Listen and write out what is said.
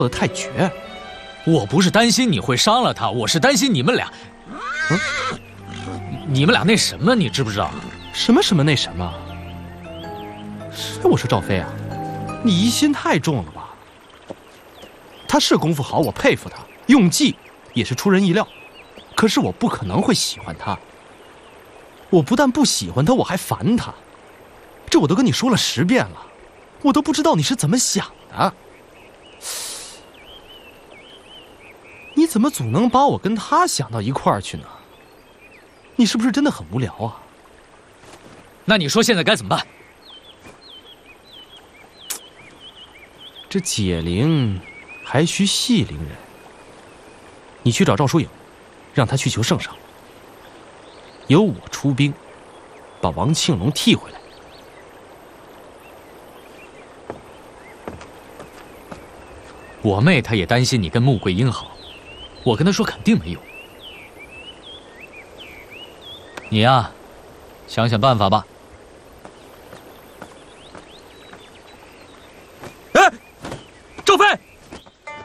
的太绝。 我不是担心你会伤了他，我是担心你们俩，你们俩那什么，你知不知道？ 什么那什么？我说赵飞啊，你疑心太重了吧？他是功夫好，我佩服他，用计也是出人意料。可是我不可能会喜欢他。我不但不喜欢他，我还烦他。这我都跟你说了10遍了，我都不知道你是怎么想的。你怎么总能把我跟他想到一块儿去呢？你是不是真的很无聊啊？ 那你说现在该怎么办？ 这解铃还需系铃人。你去找赵疏影，让他去求圣上，由我出兵，把王庆龙替回来。 我妹她也担心你跟穆桂英好，我跟她说肯定没用。你呀，想想办法吧。 哎，赵飞！